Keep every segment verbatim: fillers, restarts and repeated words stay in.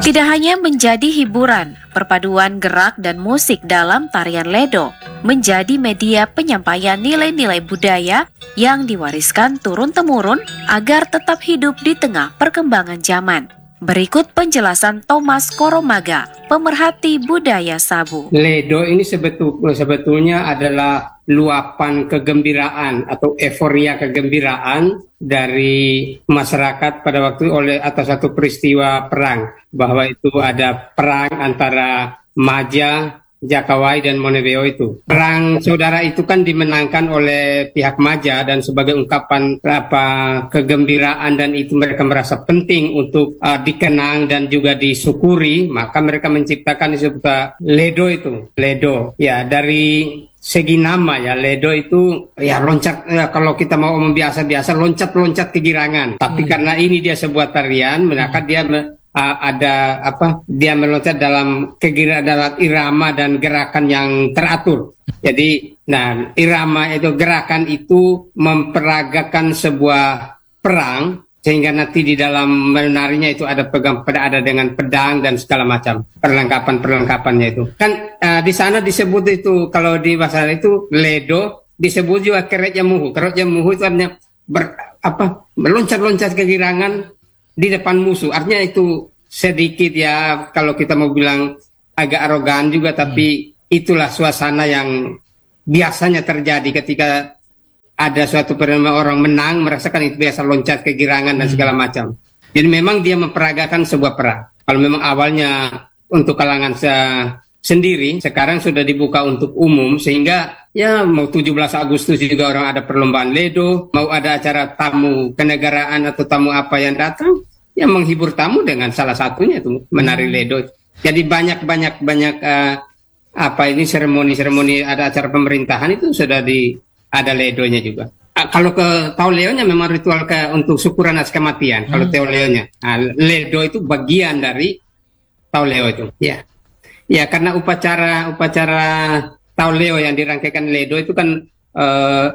Tidak hanya menjadi hiburan, perpaduan gerak dan musik dalam tarian Ledo menjadi media penyampaian nilai-nilai budaya yang diwariskan turun-temurun agar tetap hidup di tengah perkembangan zaman. Berikut penjelasan Thomas Koromaga, pemerhati budaya Sabu. Ledo ini sebetul, sebetulnya adalah luapan kegembiraan atau euforia kegembiraan dari masyarakat pada waktu oleh atas satu peristiwa perang, bahwa itu ada perang antara Maja, Jakawai dan Monebeo itu. Perang saudara itu kan dimenangkan oleh pihak Maja, dan sebagai ungkapan apa kegembiraan dan itu mereka merasa penting untuk uh, dikenang dan juga disyukuri, maka mereka menciptakan disebut Ledo itu. Ledo ya, dari segi nama ya, Ledo itu ya loncat ya, kalau kita mau omong biasa-biasa loncat-loncat kegirangan. Tapi hmm. karena ini dia sebuah tarian, maka dia uh, ada apa? Dia meloncat dalam kegira dalam irama dan gerakan yang teratur. Jadi, nah irama itu gerakan itu memperagakan sebuah perang, sehingga nanti di dalam menarinya itu ada pegang ada dengan pedang dan segala macam perlengkapan perlengkapannya itu kan uh, di sana disebut itu, kalau di bahasa itu Ledo disebut juga keretnya muhu. Keretnya muhu itu artinya ber, apa meloncat-loncat kegirangan di depan musuh. Artinya itu sedikit ya, kalau kita mau bilang agak arogan juga, tapi itulah suasana yang biasanya terjadi ketika ada suatu perempuan orang menang, merasakan itu biasa loncat kegirangan dan segala macam. Jadi memang dia memperagakan sebuah perang. Kalau memang awalnya untuk kalangan se sendiri, sekarang sudah dibuka untuk umum, sehingga ya mau tujuh belas Agustus juga orang ada perlombaan Ledo, mau ada acara tamu kenegaraan atau tamu apa yang datang, ya menghibur tamu dengan salah satunya itu menari Ledo. Jadi banyak-banyak banyak uh, apa ini seremoni-seremoni, ada acara pemerintahan itu sudah di ada Ledonya juga. Uh, kalau ke Tauleonya memang ritual ke, untuk syukuran atas kematian. Hmm. Kalau Tauleonya, nah, Ledo itu bagian dari Tauleo itu. Ya, ya karena upacara upacara Tauleo yang dirangkaikan Ledo itu kan uh,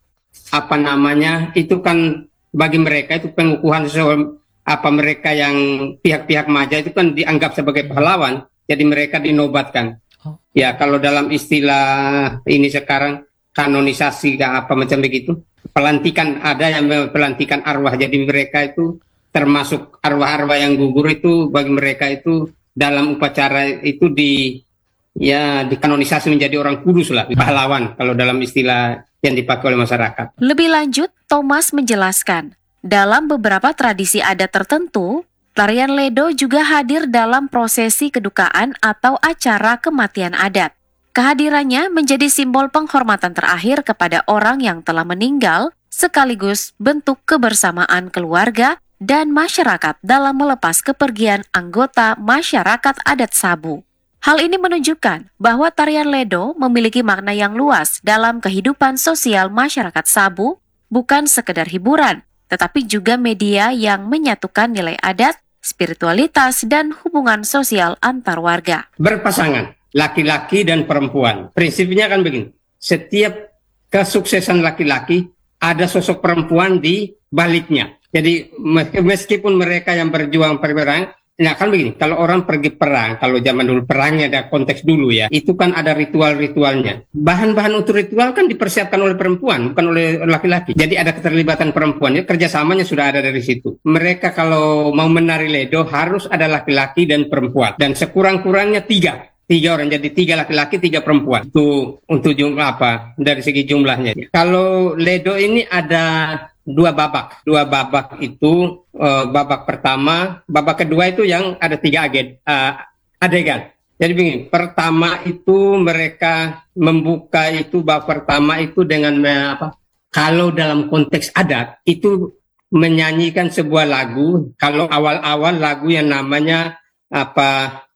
apa namanya? Itu kan bagi mereka itu pengukuhan sesuatu, apa mereka yang pihak-pihak Maja itu kan dianggap sebagai pahlawan. Jadi mereka dinobatkan. Oh. Ya kalau dalam istilah ini sekarang kanonisasi apa macam begitu, pelantikan, ada yang pelantikan arwah. Jadi mereka itu termasuk arwah-arwah yang gugur itu, bagi mereka itu dalam upacara itu di ya dikanonisasi menjadi orang kudus lah, pahlawan kalau dalam istilah yang dipakai oleh masyarakat. Lebih lanjut, Thomas menjelaskan, dalam beberapa tradisi adat tertentu, tarian Ledo juga hadir dalam prosesi kedukaan atau acara kematian adat. Kehadirannya menjadi simbol penghormatan terakhir kepada orang yang telah meninggal, sekaligus bentuk kebersamaan keluarga dan masyarakat dalam melepas kepergian anggota masyarakat adat Sabu. Hal ini menunjukkan bahwa tarian Ledo memiliki makna yang luas dalam kehidupan sosial masyarakat Sabu, bukan sekedar hiburan, tetapi juga media yang menyatukan nilai adat, spiritualitas, dan hubungan sosial antar warga. Berpasangan laki-laki dan perempuan. Prinsipnya kan begini, setiap kesuksesan laki-laki ada sosok perempuan di baliknya. Jadi meskipun mereka yang berjuang perang, nah kan begini, kalau orang pergi perang, kalau zaman dulu perangnya ada konteks dulu ya, itu kan ada ritual-ritualnya. Bahan-bahan untuk ritual kan dipersiapkan oleh perempuan, bukan oleh laki-laki. Jadi ada keterlibatan perempuan, ya, kerjasamanya sudah ada dari situ. Mereka kalau mau menari Ledo harus ada laki-laki dan perempuan, dan sekurang-kurangnya tiga. Tiga orang, jadi tiga laki-laki, tiga perempuan. Itu untuk jumlah apa? Dari segi jumlahnya. Kalau Ledo ini ada dua babak. Dua babak itu, uh, babak pertama, babak kedua itu yang ada tiga agen, uh, adegan. Jadi begini, pertama itu mereka membuka itu, babak pertama itu dengan apa? Kalau dalam konteks adat, itu menyanyikan sebuah lagu. Kalau awal-awal lagu yang namanya apa?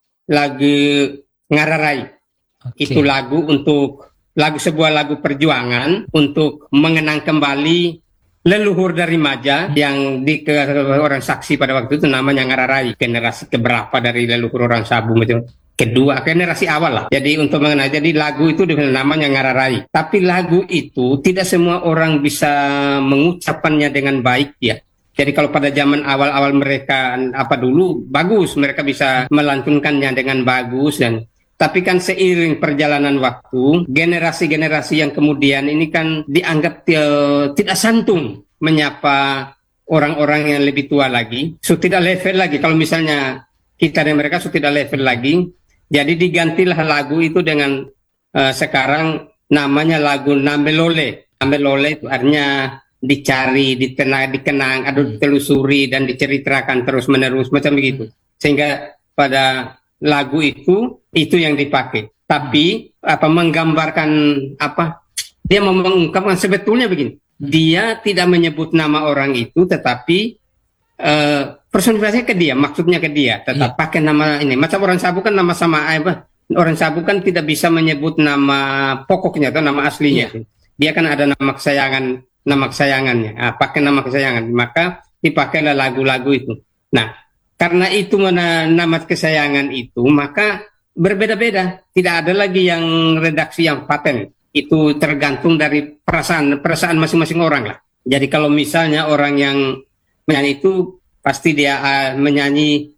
Lagu Ngararai. Okay. Itu lagu untuk lagu sebuah lagu perjuangan untuk mengenang kembali leluhur dari Maja yang di ke, orang saksi pada waktu itu namanya Ngararai, generasi keberapa dari leluhur orang Sabu itu, kedua generasi awal lah. Jadi untuk mengenal, jadi lagu itu dengan namanya Ngararai. Tapi lagu itu tidak semua orang bisa mengucapkannya dengan baik ya. Jadi kalau pada zaman awal-awal mereka apa dulu bagus, mereka bisa melantunkannya dengan bagus, dan tapi kan seiring perjalanan waktu, generasi-generasi yang kemudian ini kan dianggap uh, tidak santun menyapa orang-orang yang lebih tua lagi, so tidak level lagi. Kalau misalnya kita dan mereka so tidak level lagi, jadi digantilah lagu itu dengan uh, sekarang namanya lagu Namelole. Namelole itu artinya dicari, ditenang, dikenang, atau ditelusuri dan diceritakan terus-menerus macam begitu. Sehingga pada lagu itu itu yang dipakai, tapi apa menggambarkan apa dia mau mengungkapkan sebetulnya begini, dia tidak menyebut nama orang itu, tetapi uh, personifikasinya ke dia, maksudnya ke dia, tetap yeah. pakai nama ini. Macam orang Sabu kan nama sama apa, orang Sabu kan tidak bisa menyebut nama pokoknya atau nama aslinya, yeah. dia kan ada nama kesayangan, nama kesayangannya, nah, pakai nama kesayangan, maka dipakailah lagu-lagu itu. Nah, karena itu mana nama kesayangan itu, maka berbeda-beda. Tidak ada lagi yang redaksi yang paten. Itu tergantung dari perasaan perasaan masing-masing orang lah. Jadi kalau misalnya orang yang menyanyi itu pasti dia uh, menyanyi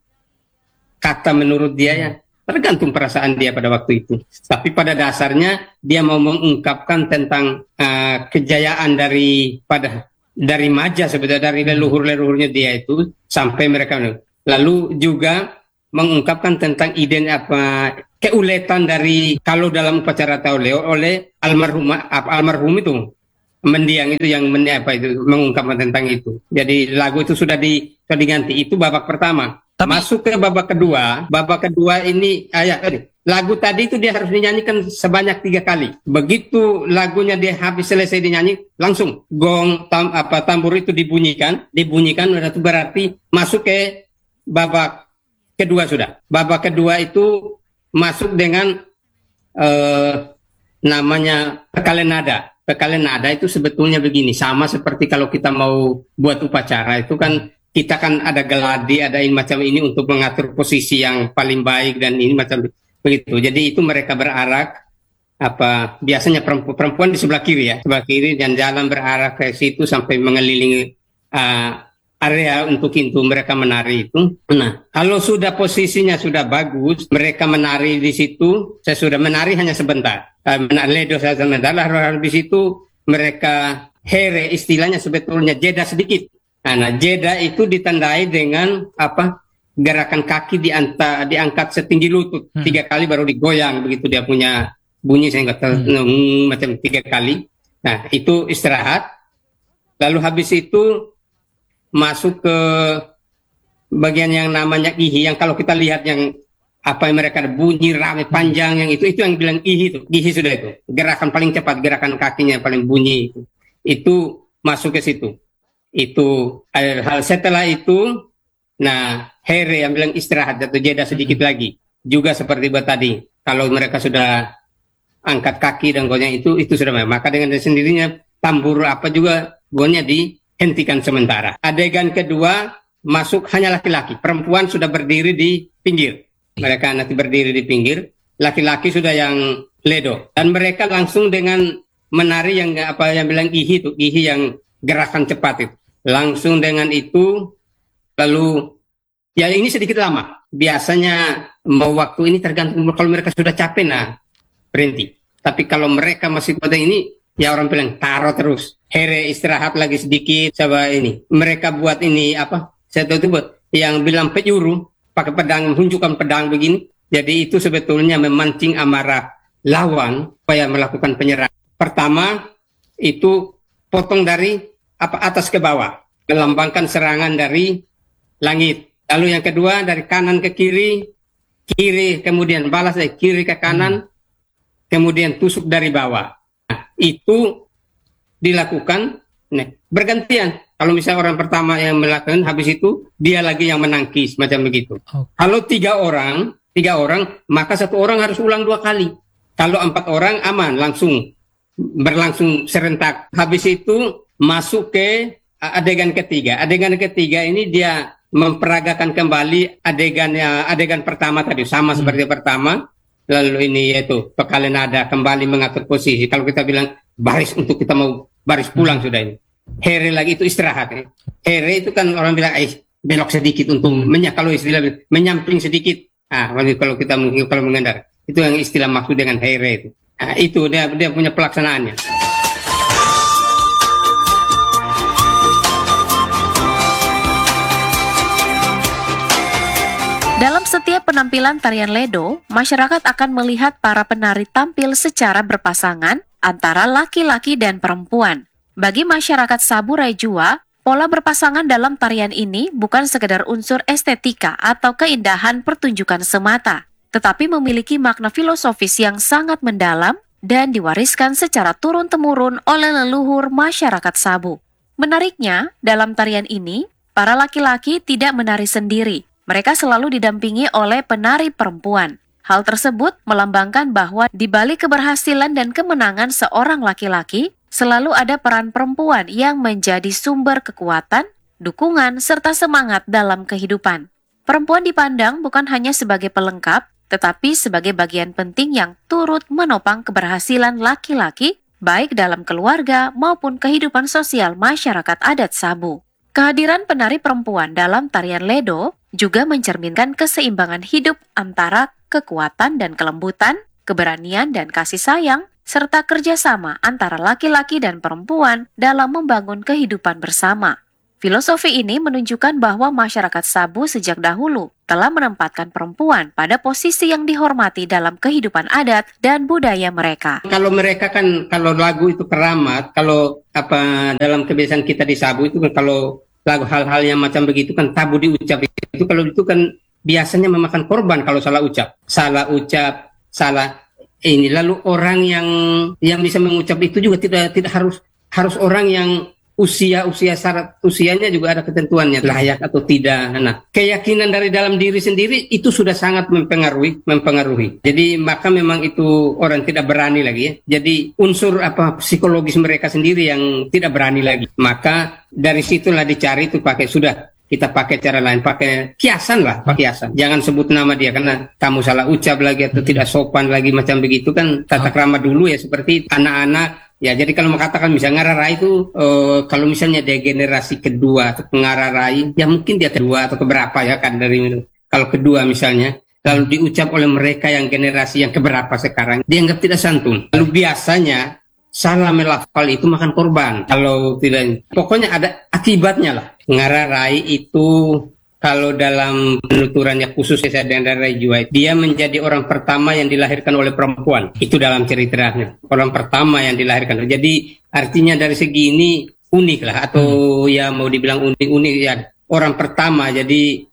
kata menurut dia ya, tergantung perasaan dia pada waktu itu. Tapi pada dasarnya dia mau mengungkapkan tentang uh, kejayaan dari pada dari Maja sebetulnya, dari leluhur-leluhurnya dia itu sampai mereka. Lalu juga mengungkapkan tentang ide apa keuletan dari kalau dalam upacara tauleo oleh almarhum almarhum itu mendiang itu yang men, apa itu mengungkapkan tentang itu. Jadi lagu itu sudah di sudah diganti. Itu babak pertama. Tapi, masuk ke babak kedua. Babak kedua ini ayat tadi. Lagu tadi itu dia harus dinyanyikan sebanyak tiga kali. Begitu lagunya dia habis selesai dinyanyi, langsung gong tam, apa tambur itu dibunyikan, dibunyikan itu berarti masuk ke babak kedua sudah. Babak kedua itu masuk dengan uh, namanya pekalen nada. Pekalen nada itu sebetulnya begini, sama seperti kalau kita mau buat upacara itu kan kita kan ada geladi, ada ini macam ini untuk mengatur posisi yang paling baik dan ini macam begitu. Jadi itu mereka berarak apa biasanya perempuan, perempuan di sebelah kiri ya, sebelah kiri dan jalan berarak ke situ sampai mengelilingi uh, area untuk itu mereka menari itu. Nah, kalau sudah posisinya sudah bagus, mereka menari di situ. Saya sudah menari hanya sebentar. Uh, menari ledo saya sebentar. Lalu di situ mereka here, istilahnya sebetulnya jeda sedikit. Nah, nah jeda itu ditandai dengan apa? Gerakan kaki dianta, diangkat setinggi lutut hmm. tiga kali baru digoyang begitu dia punya bunyi saya nggak tahu hmm. macam tiga kali. Nah, itu istirahat. Lalu habis itu masuk ke bagian yang namanya ihi, yang kalau kita lihat yang apa yang mereka bunyi rame panjang yang itu itu yang bilang ihi itu ihi sudah itu gerakan paling cepat, gerakan kakinya yang paling bunyi itu itu masuk ke situ. Itu hal setelah itu nah here yang bilang istirahat atau jeda sedikit hmm. lagi juga seperti buat tadi kalau mereka sudah angkat kaki dan gonya itu itu sudah maka dengan sendirinya tambur apa juga gonya di hentikan sementara. Adegan kedua masuk hanya laki-laki, perempuan sudah berdiri di pinggir. Mereka nanti berdiri di pinggir, laki-laki sudah yang ledo dan mereka langsung dengan menari yang apa yang bilang ihi itu, ihi yang gerakan cepat itu. Langsung dengan itu lalu ya ini sedikit lama. Biasanya mau waktu ini tergantung kalau mereka sudah capek nah berhenti. Tapi kalau mereka masih pada ini ya orang bilang taruh terus. Here istirahat lagi sedikit coba ini. Mereka buat ini apa? Saya tahu itu buat yang bilang penyuru pakai pedang, menunjukkan pedang begini. Jadi itu sebetulnya memancing amarah lawan supaya melakukan penyerangan. Pertama itu potong dari apa atas ke bawah, melambangkan serangan dari langit. Lalu yang kedua dari kanan ke kiri, kiri kemudian balas dari kiri ke kanan, kemudian tusuk dari bawah. Nah, itu dilakukan nah, bergantian. Kalau misalnya orang pertama yang melakukan, habis itu dia lagi yang menangkis macam begitu. Okay. Kalau tiga orang, tiga orang, maka satu orang harus ulang dua kali. Kalau empat orang aman, langsung berlangsung serentak. Habis itu masuk ke adegan ketiga. Adegan ketiga ini dia memperagakan kembali adegannya, adegan pertama tadi sama hmm. seperti pertama. Lalu ini yaitu pekalen nada kembali mengatur posisi. Kalau kita bilang baris untuk kita mau baris pulang hmm. sudah ini. Here lagi itu istirahat. Ya. Here itu kan orang bilang, eh belok sedikit untuk menyak, kalau istilah menyamping sedikit. Ah, kalau kita kalau mengendar, itu yang istilah maksud dengan here itu. Nah, itu dia dia punya pelaksanaannya. Dalam setiap penampilan tarian Ledo, masyarakat akan melihat para penari tampil secara berpasangan antara laki-laki dan perempuan. Bagi masyarakat Saburai Jua, pola berpasangan dalam tarian ini bukan sekedar unsur estetika atau keindahan pertunjukan semata, tetapi memiliki makna filosofis yang sangat mendalam dan diwariskan secara turun-temurun oleh leluhur masyarakat Sabu. Menariknya, dalam tarian ini, para laki-laki tidak menari sendiri. Mereka selalu didampingi oleh penari perempuan. Hal tersebut melambangkan bahwa di balik keberhasilan dan kemenangan seorang laki-laki, selalu ada peran perempuan yang menjadi sumber kekuatan, dukungan, serta semangat dalam kehidupan. Perempuan dipandang bukan hanya sebagai pelengkap, tetapi sebagai bagian penting yang turut menopang keberhasilan laki-laki, baik dalam keluarga maupun kehidupan sosial masyarakat adat Sabu. Kehadiran penari perempuan dalam tarian Ledo juga mencerminkan keseimbangan hidup antara kekuatan dan kelembutan, keberanian dan kasih sayang, serta kerjasama antara laki-laki dan perempuan dalam membangun kehidupan bersama. Filosofi ini menunjukkan bahwa masyarakat Sabu sejak dahulu telah menempatkan perempuan pada posisi yang dihormati dalam kehidupan adat dan budaya mereka. Kalau mereka kan, kalau lagu itu keramat, kalau apa dalam kebiasaan kita di Sabu itu kan kalau lagu hal-hal yang macam begitu kan tabu diucap, itu kalau itu kan biasanya memakan korban kalau salah ucap, salah ucap, salah ini. Lalu orang yang yang bisa mengucap itu juga tidak tidak harus harus orang yang usia usia syarat usianya juga ada ketentuannya, layak atau tidak. Nah, keyakinan dari dalam diri sendiri itu sudah sangat mempengaruhi mempengaruhi. Jadi maka memang itu orang tidak berani lagi ya. Jadi unsur apa psikologis mereka sendiri yang tidak berani lagi. Maka dari situlah dicari itu pakai sudah kita pakai cara lain, pakai kiasan lah, pakai kiasan. Jangan sebut nama dia karena kamu salah ucap lagi atau tidak sopan lagi macam begitu kan tata krama dulu ya, seperti anak-anak. Ya, jadi kalau mengatakan misalnya ngararai itu, uh, kalau misalnya dia generasi kedua atau ngararai, ya mungkin dia kedua atau keberapa ya kan dari itu. Kalau kedua misalnya, lalu diucap oleh mereka yang generasi yang keberapa sekarang, dianggap tidak santun. Lalu biasanya salah melafal itu makan korban. Kalau tidak, pokoknya ada akibatnya lah. Ngararai itu kalau dalam penuturannya khusus saya dengan Rai Jua, dia menjadi orang pertama yang dilahirkan oleh perempuan. Itu dalam ceritanya. Orang pertama yang dilahirkan. Jadi artinya dari segi ini unik lah. Atau hmm. ya mau dibilang unik-unik ya. Orang pertama. Jadi